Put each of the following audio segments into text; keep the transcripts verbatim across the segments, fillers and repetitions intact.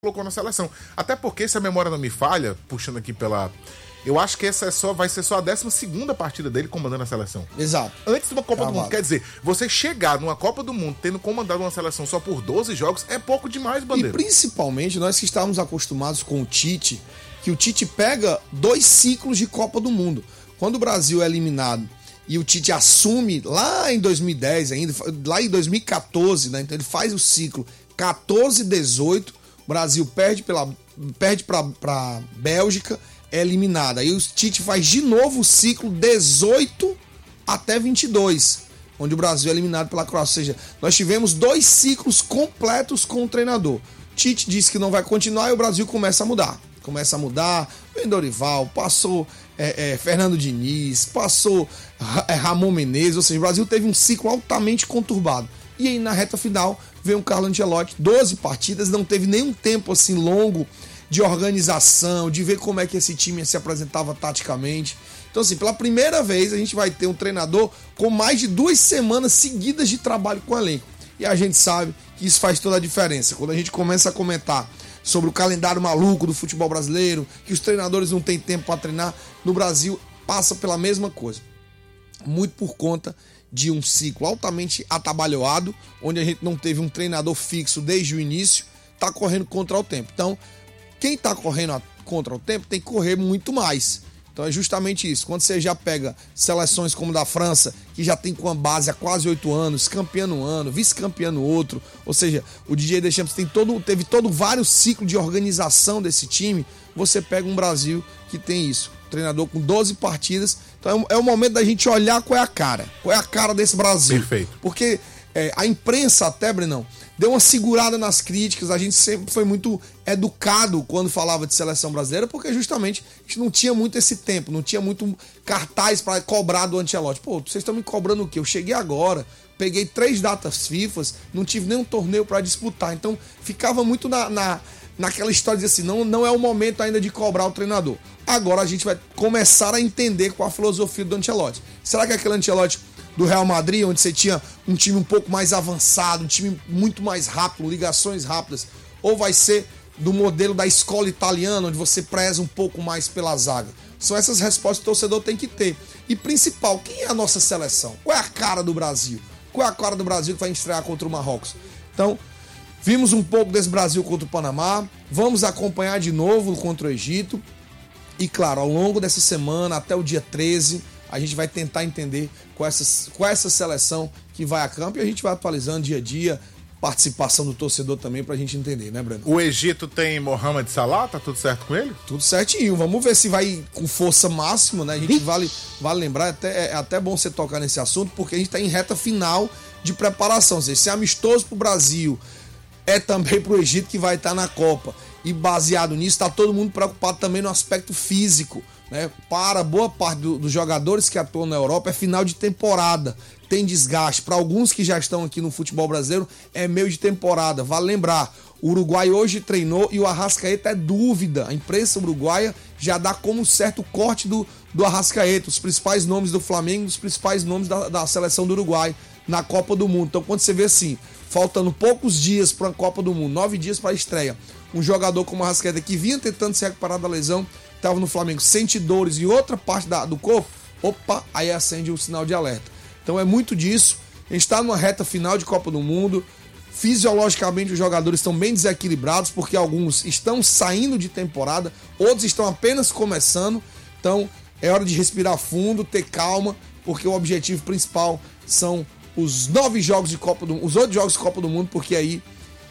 colocou na seleção. Até porque, se a memória não me falha, puxando aqui pela... Eu acho que essa é só, vai ser só a décima segunda partida dele comandando a seleção. Exato. Antes de uma Copa Cavalo. do Mundo. Quer dizer, você chegar numa Copa do Mundo tendo comandado uma seleção só por doze jogos é pouco demais, Bandeira. E principalmente nós que estávamos acostumados com o Tite, que o Tite pega dois ciclos de Copa do Mundo. Quando o Brasil é eliminado e o Tite assume lá em dois mil e dez ainda, lá em dois mil e quatorze, né? Então ele faz o ciclo quatorze dezoito, o Brasil perde pela perde para para Bélgica, é eliminado. Aí o Tite faz de novo o ciclo dezoito até vinte e dois, onde o Brasil é eliminado pela Croácia. Ou seja, nós tivemos dois ciclos completos com o treinador. Tite disse que não vai continuar e o Brasil começa a mudar. Começa a mudar, vem Dorival, passou é, é, Fernando Diniz, passou é, Ramon Menezes, ou seja, o Brasil teve um ciclo altamente conturbado. E aí na reta final veio o Carlo Ancelotti, doze partidas, não teve nenhum tempo assim longo de organização, de ver como é que esse time se apresentava taticamente. Então assim, pela primeira vez a gente vai ter um treinador com mais de duas semanas seguidas de trabalho com o elenco. E a gente sabe que isso faz toda a diferença. Quando a gente começa a comentar sobre o calendário maluco do futebol brasileiro, que os treinadores não têm tempo para treinar, no Brasil passa pela mesma coisa. Muito por conta de um ciclo altamente atabalhoado, onde a gente não teve um treinador fixo desde o início, está correndo contra o tempo. Então, quem está correndo contra o tempo tem que correr muito mais. Então é justamente isso. Quando você já pega seleções como da França, que já tem com a base há quase oito anos, campeã no ano, vice-campeã no outro, ou seja, o Didier Deschamps tem todo, teve todo vários ciclos de organização desse time, você pega um Brasil que tem isso. Treinador com doze partidas. Então é o momento da gente olhar qual é a cara. Qual é a cara desse Brasil. Perfeito. Porque é, a imprensa até, Brenão, deu uma segurada nas críticas. A gente sempre foi muito educado quando falava de seleção brasileira, porque justamente a gente não tinha muito esse tempo, não tinha muito cartaz para cobrar do Ancelotti. Pô, vocês estão me cobrando o quê? Eu cheguei agora, peguei três datas FIFA, não tive nenhum torneio para disputar. Então ficava muito na, na, naquela história de assim, não, não é o momento ainda de cobrar o treinador. Agora a gente vai começar a entender qual a filosofia do Ancelotti. Será que é aquele Ancelotti do Real Madrid, onde você tinha um time um pouco mais avançado, um time muito mais rápido, ligações rápidas, ou vai ser do modelo da escola italiana, onde você preza um pouco mais pela zaga? São essas respostas que o torcedor tem que ter. E principal, quem é a nossa seleção? Qual é a cara do Brasil? Qual é a cara do Brasil que vai estrear contra o Marrocos? Então, vimos um pouco desse Brasil contra o Panamá, vamos acompanhar de novo contra o Egito, e claro, ao longo dessa semana, até o dia treze, a gente vai tentar entender com essa, com essa seleção que vai a campo e a gente vai atualizando dia a dia, participação do torcedor também pra gente entender, né, Breno? O Egito tem Mohamed Salah, tá tudo certo com ele? Tudo certinho, vamos ver se vai com força máxima, né? A gente vale, vale lembrar, até, é até bom você tocar nesse assunto, porque a gente tá em reta final de preparação, ou seja, se é amistoso pro Brasil, é também pro Egito que vai estar na Copa. E baseado nisso, tá todo mundo preocupado também no aspecto físico, né? Para boa parte do, dos jogadores que atuam na Europa, é final de temporada, tem desgaste. Para alguns que já estão aqui no futebol brasileiro, é meio de temporada. Vale lembrar, o Uruguai hoje treinou e o Arrascaeta é dúvida. A imprensa uruguaia já dá como certo o corte do, do Arrascaeta, os principais nomes do Flamengo, os principais nomes da, da seleção do Uruguai na Copa do Mundo. Então quando você vê assim, faltando poucos dias para a Copa do Mundo, nove dias para a estreia, um jogador como o Arrascaeta que vinha tentando se recuperar da lesão, estava no Flamengo, sente dores em outra parte da, do corpo, opa, aí acende o sinal de alerta. Então é muito disso, a gente está numa reta final de Copa do Mundo, fisiologicamente os jogadores estão bem desequilibrados, porque alguns estão saindo de temporada, outros estão apenas começando, então é hora de respirar fundo, ter calma, porque o objetivo principal são os nove jogos de Copa do Mundo, os oito jogos de Copa do Mundo, porque aí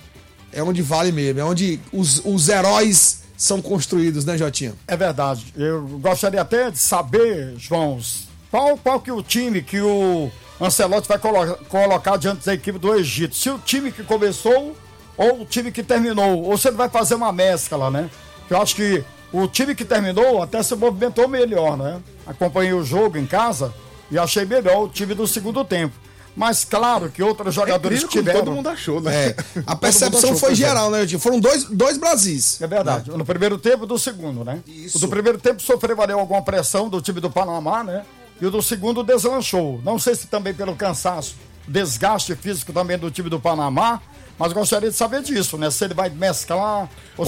é onde vale mesmo, é onde os, os heróis são construídos, né, Jotinha? É verdade. Eu gostaria até de saber, João, qual, qual que é o time que o Ancelotti vai colo- colocar diante da equipe do Egito. Se o time que começou ou o time que terminou, ou se ele vai fazer uma mescla, né? Eu acho que o time que terminou até se movimentou melhor, né? Acompanhei o jogo em casa e achei melhor o time do segundo tempo. Mas claro que outros jogadores é tiveram... todo mundo achou, né? É, a percepção foi geral, né, Jotinha? Foram dois, dois Brasis. É verdade. Né? No primeiro tempo e do segundo, né? Isso. O do primeiro tempo sofreu ali alguma pressão do time do Panamá, né? E o do segundo deslanchou. Não sei se também pelo cansaço, desgaste físico também do time do Panamá, mas gostaria de saber disso, né? Se ele vai mesclar... Ou